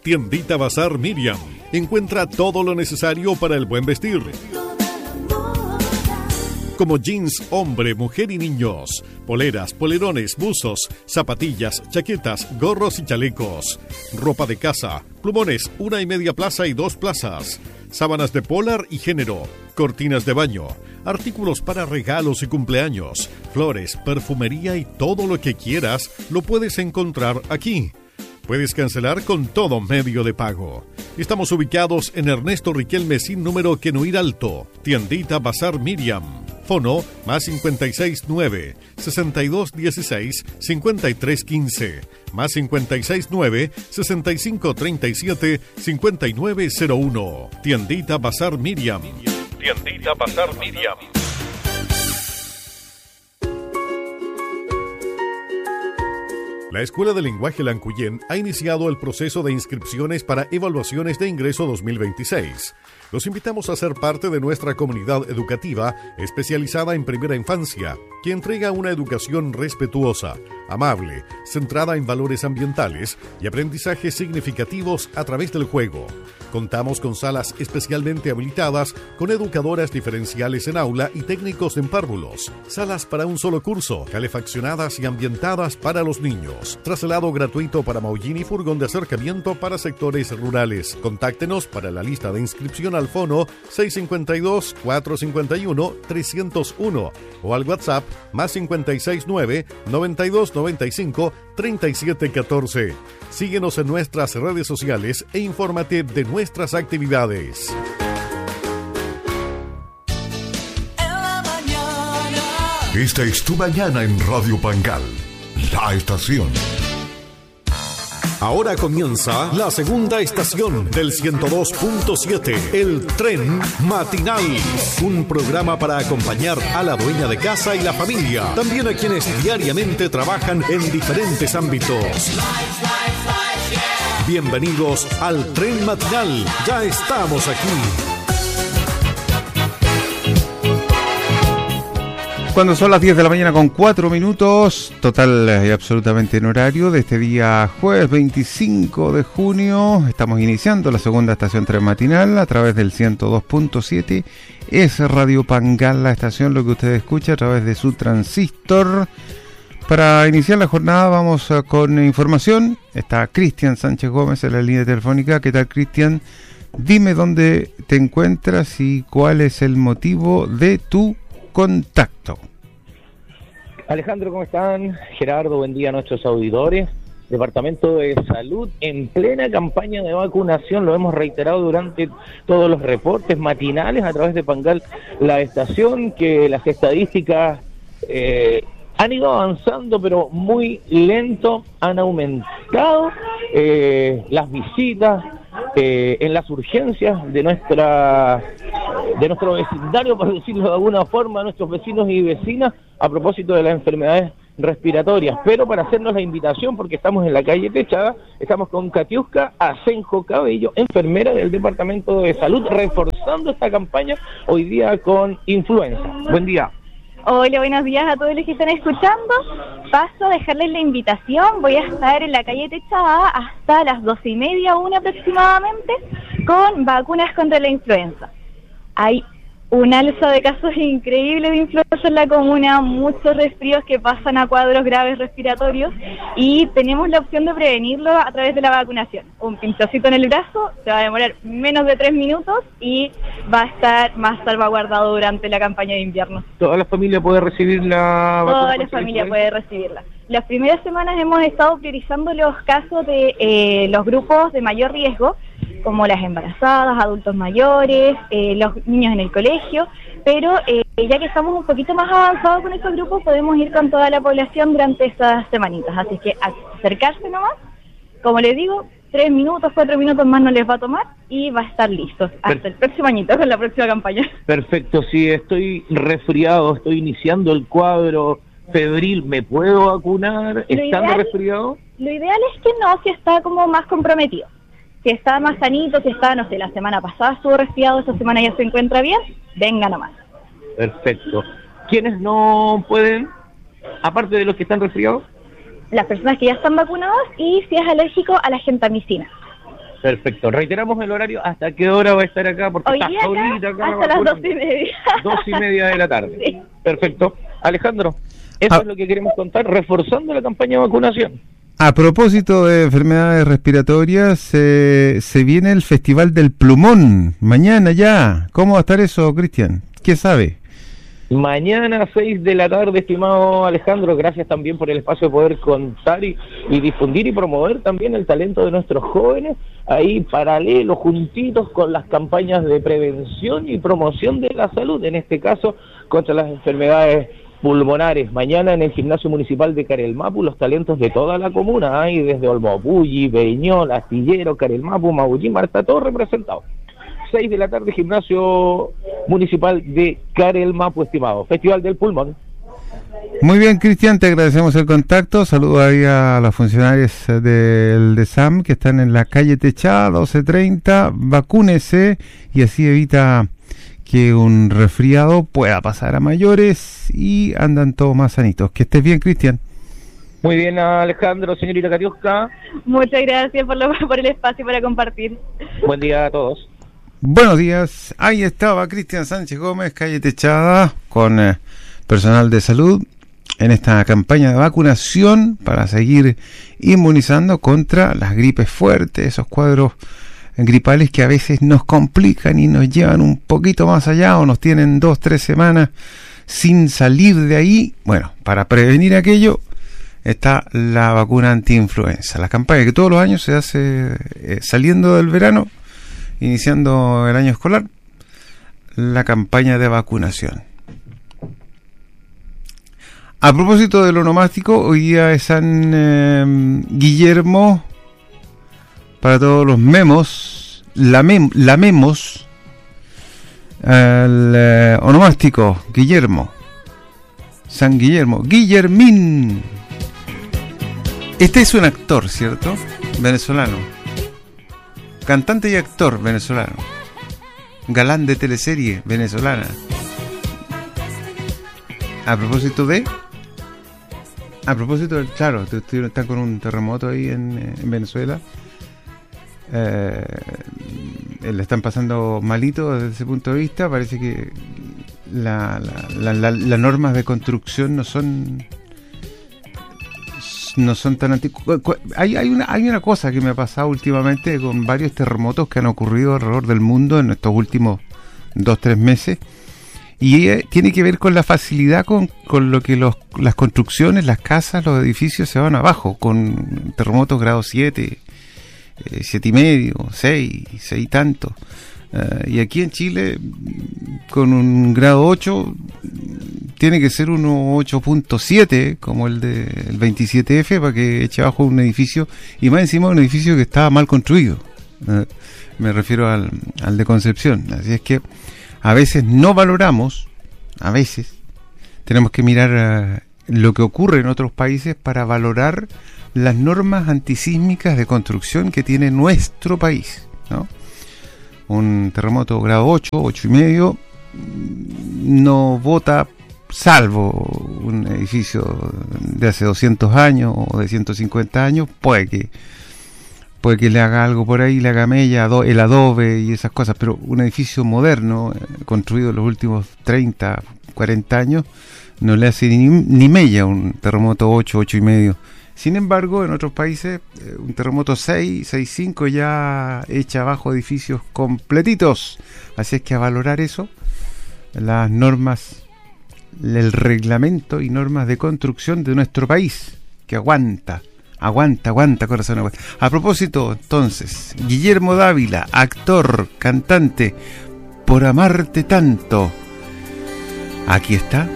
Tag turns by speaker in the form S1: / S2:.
S1: Tiendita Bazar Miriam. Encuentra todo lo necesario para el buen vestir, como jeans, hombre, mujer y niños, poleras, polerones, buzos, zapatillas, chaquetas, gorros y chalecos, ropa de casa, plumones, 1,5 plaza y 2 plazas, sábanas de polar y género, cortinas de baño, artículos para regalos y cumpleaños, flores, perfumería y todo lo que quieras lo puedes encontrar aquí. Puedes cancelar con todo medio de pago. Estamos ubicados en Ernesto Riquelme sin número Quenuir Alto. Tiendita Bazar Miriam. Fono +56 9 62 16 53 15 +56 9 65 37 59 01. Tiendita Bazar Miriam. Tiendita Bazar Miriam. La Escuela de Lenguaje Lancuyén ha iniciado el proceso de inscripciones para evaluaciones de ingreso 2026. Los invitamos a ser parte de nuestra comunidad educativa especializada en primera infancia, que entrega una educación respetuosa, amable, centrada en valores ambientales y aprendizajes significativos a través del juego. Contamos con salas especialmente habilitadas con educadoras diferenciales en aula y técnicos en párvulos, salas para un solo curso, calefaccionadas y ambientadas para los niños, traslado gratuito para Maullín y furgón de acercamiento para sectores rurales. Contáctenos para la lista de inscripción al fono 652-451-301 o al WhatsApp +56 9 92 95 37 14. Síguenos en nuestras redes sociales e infórmate de nuestras actividades.
S2: Esta es tu mañana en Radio Pangal, la estación.
S1: Ahora comienza la segunda estación del 102.7, el Tren Matinal. Un programa para acompañar a la dueña de casa y la familia. También a quienes diariamente trabajan en diferentes ámbitos. Bienvenidos al Tren Matinal. Ya estamos aquí.
S3: Cuando son las 10 de la mañana con 4 minutos, total y absolutamente en horario de este día jueves 25 de junio, estamos iniciando la segunda estación Tren Matinal a través del 102.7, es Radio Pangal, la estación, lo que usted escucha a través de su transistor. Para iniciar la jornada vamos con información, está Cristian Sánchez Gómez en la línea telefónica. ¿Qué tal, Cristian? Dime dónde te encuentras y cuál es el motivo de tu contacto.
S4: Alejandro, ¿cómo están? Gerardo, buen día a nuestros auditores. Departamento de Salud en plena campaña de vacunación, lo hemos reiterado durante todos los reportes matinales a través de Pangal, la estación, que las estadísticas han ido avanzando, pero muy lento, han aumentado las visitas en las urgencias de nuestro vecindario, por decirlo de alguna forma, nuestros vecinos y vecinas, a propósito de las enfermedades respiratorias. Pero para hacernos la invitación, porque estamos en la calle Techada, estamos con Katiuska Asenjo Cabello, enfermera del Departamento de Salud, reforzando esta campaña hoy día con influenza. Buen día.
S5: Hola, buenos días a todos los que están escuchando. Paso a dejarles la invitación. Voy a estar en la calle Techada hasta las 12:30, 1 aproximadamente, con vacunas contra la influenza. Hay un alza de casos increíble de influenza en la comuna, muchos resfríos que pasan a cuadros graves respiratorios y tenemos la opción de prevenirlo a través de la vacunación. Un pinchacito en el brazo, se va a demorar menos de 3 minutos y va a estar más salvaguardado durante la campaña de invierno.
S4: ¿Toda la familia puede recibir la vacuna?
S5: Toda la familia puede recibirla. Las primeras semanas hemos estado priorizando los casos de los grupos de mayor riesgo, como las embarazadas, adultos mayores, los niños en el colegio, pero ya que estamos un poquito más avanzados con estos grupos, podemos ir con toda la población durante estas semanitas, así que acercarse nomás, como les digo, 3 minutos, 4 minutos más no les va a tomar y va a estar listo hasta el próximo añito con la próxima campaña.
S4: Perfecto, si estoy resfriado, estoy iniciando el cuadro febril, ¿me puedo vacunar estando resfriado?
S5: Lo ideal es que no, si está como más comprometido. Si está más sanito, si está, no sé, la semana pasada estuvo resfriado, esta semana ya se encuentra bien, venga nomás.
S4: Perfecto. ¿Quiénes no pueden, aparte de los que están resfriados?
S5: Las personas que ya están vacunadas y si es alérgico a la gentamicina.
S4: Perfecto. Reiteramos el horario. ¿Hasta qué hora va a estar acá? Porque
S5: Hoy
S4: está
S5: día
S4: solita acá.
S5: hasta las 2:30.
S4: 2:30 de la tarde.
S5: Sí.
S4: Perfecto. Alejandro, eso es lo que queremos contar, reforzando la campaña de vacunación.
S3: A propósito de enfermedades respiratorias, se viene el Festival del Plumón, mañana ya. ¿Cómo va a estar eso, Cristian? ¿Qué sabe?
S4: Mañana 6 de la tarde, estimado Alejandro, gracias también por el espacio de poder contar y difundir y promover también el talento de nuestros jóvenes, ahí paralelo, juntitos con las campañas de prevención y promoción de la salud, en este caso contra las enfermedades pulmonares. Mañana en el Gimnasio Municipal de Carelmapu, los talentos de toda la comuna, ahí desde Olmopulli, Beñol, Astillero, Carelmapu, Maullín, Marta, todos representados. 6 de la tarde, Gimnasio Municipal de Carelmapu, estimado. Festival del Pulmón.
S3: Muy bien, Cristian, te agradecemos el contacto. Saludos ahí a los funcionarios del DESAM que están en la calle Techada, 1230. Vacúnese y así evita que un resfriado pueda pasar a mayores y andan todos más sanitos. Que estés bien, Cristian.
S4: Muy bien, Alejandro, señorita Katiuska.
S5: Muchas gracias por el espacio para compartir.
S4: Buen día a todos.
S3: Buenos días, ahí estaba Cristian Sánchez Gómez, calle Techada, con personal de salud en esta campaña de vacunación para seguir inmunizando contra las gripes fuertes, esos cuadros gripales que a veces nos complican y nos llevan un poquito más allá o nos tienen 2-3 semanas sin salir de ahí. Bueno, para prevenir aquello está la vacuna antiinfluenza, la campaña que todos los años se hace saliendo del verano, iniciando el año escolar, la campaña de vacunación. A propósito del onomástico, hoy día es San Guillermo. Para todos los memos, lamemos el onomástico Guillermo, San Guillermo, Guillermín. Este es un actor, ¿cierto? Venezolano, cantante y actor venezolano, galán de teleserie venezolana. A propósito del, claro, están con un terremoto ahí en Venezuela. Le están pasando malito desde ese punto de vista. Parece que las normas de construcción no son tan antiguas. Hay una cosa que me ha pasado últimamente con varios terremotos que han ocurrido alrededor del mundo en estos últimos 2-3 meses, y tiene que ver con la facilidad con lo que las construcciones, las casas, los edificios se van abajo, con terremotos grado 7, 7,5, 6 y tanto. Y aquí en Chile, con un grado 8, tiene que ser uno 8.7, como el del 27F, para que eche abajo un edificio, y más encima un edificio que estaba mal construido. Me refiero al de Concepción. Así es que a veces no valoramos, a veces tenemos que mirar lo que ocurre en otros países para valorar las normas antisísmicas de construcción que tiene nuestro país, ¿no? Un terremoto grado 8, 8,5 no bota, salvo un edificio de hace 200 años o de 150 años, puede que le haga algo por ahí, le haga mella, el adobe y esas cosas, pero un edificio moderno, construido en los últimos 30, 40 años, no le hace ni mella un terremoto 8, 8,5. Sin embargo, en otros países, un terremoto 6, 6,5 ya echa abajo edificios completitos. Así es que a valorar eso, las normas, el reglamento y normas de construcción de nuestro país, que aguanta, corazón, aguanta. A propósito, entonces, Guillermo Dávila, actor, cantante, Por amarte tanto. Aquí está.